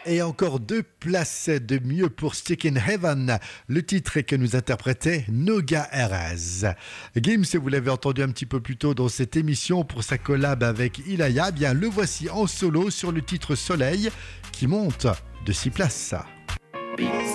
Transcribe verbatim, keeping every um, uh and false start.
Et encore deux places de mieux pour Stick in Heaven, le titre que nous interprétait Noga Erez. Gims, vous l'avez entendu un petit peu plus tôt dans cette émission pour sa collab avec Ilaya, bien le voici en solo sur le titre Soleil qui monte de six places.